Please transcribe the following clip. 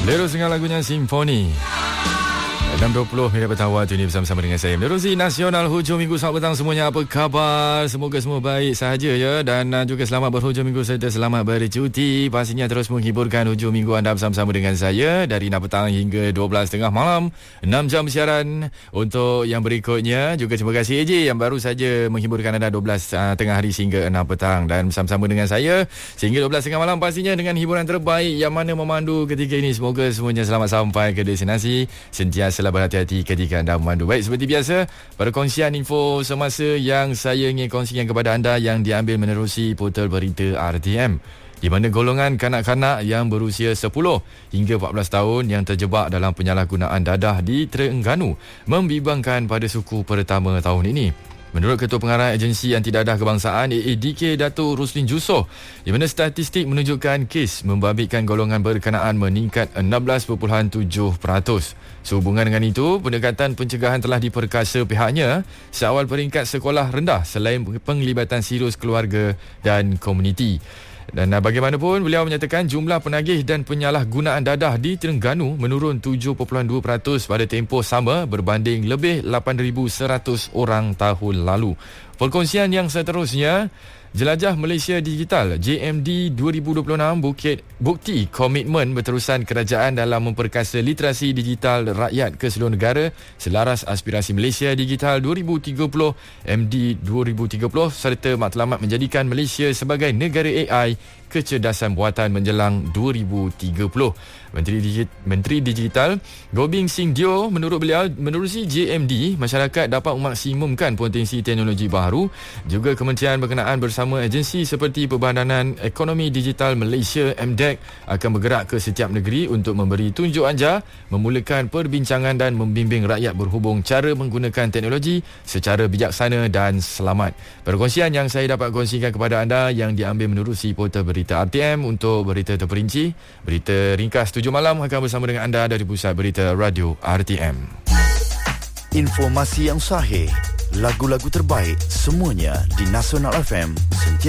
Lerus dengan lagunya Simfoni. 6.20 minit petang waktu ini bersama-sama dengan saya Menerusi Nasional hujung minggu. Selamat petang semuanya, apa khabar? Semoga semua baik sahaja ya. Dan juga selamat berhujung minggu serta selamat bercuti. Pastinya terus menghiburkan hujung minggu anda bersama-sama dengan saya dari 6 petang hingga 12.30 malam, 6 jam siaran. Untuk yang berikutnya juga terima kasih AJ yang baru saja menghiburkan anda 12 tengah hari sehingga 6 petang. Dan bersama-sama dengan saya sehingga 12.30 malam, pastinya dengan hiburan terbaik yang mana memandu ketika ini. Semoga semuanya selamat sampai ke destinasi. Sentiasa berhati-hati ketika anda memandu. Baik, seperti biasa, perkongsian info semasa yang saya ingin kongsikan kepada anda yang diambil menerusi portal berita RTM, di mana golongan kanak-kanak yang berusia 10 hingga 14 tahun yang terjebak dalam penyalahgunaan dadah di Terengganu membimbangkan pada suku pertama tahun ini. Menurut Ketua Pengarah Agensi Anti Dadah Kebangsaan AADK Datuk Ruslin Jusoh, di mana statistik menunjukkan kes membabitkan golongan berkenaan meningkat 16.7%. Sehubungan dengan itu, pendekatan pencegahan telah diperkasa pihaknya seawal peringkat sekolah rendah selain penglibatan serius keluarga dan komuniti. Dan bagaimanapun, beliau menyatakan jumlah penagih dan penyalahgunaan dadah di Terengganu menurun 7.2% pada tempoh sama berbanding lebih 8,100 orang tahun lalu. Perkongsian yang seterusnya, Jelajah Malaysia Digital JMD 2026 bukti komitmen berterusan kerajaan dalam memperkasa literasi digital rakyat ke seluruh negara selaras aspirasi Malaysia Digital 2030 MD 2030 serta matlamat menjadikan Malaysia sebagai negara AI kecerdasan buatan menjelang 2030. Menteri Digital Gobind Singh Dio, menurut beliau, menerusi JMD, masyarakat dapat memaksimumkan potensi teknologi baru. Juga kementerian berkenaan bersama agensi seperti Perbadanan Ekonomi Digital Malaysia MDEC akan bergerak ke setiap negeri untuk memberi tunjuk anja, memulakan perbincangan dan membimbing rakyat berhubung cara menggunakan teknologi secara bijaksana dan selamat. Perkongsian yang saya dapat kongsikan kepada anda yang diambil menerusi portal berita RTM. Untuk berita terperinci, berita ringkas 7 malam akan bersama dengan anda dari Pusat Berita Radio RTM. Informasi yang sahih, lagu-lagu terbaik, semuanya di Nasional FM.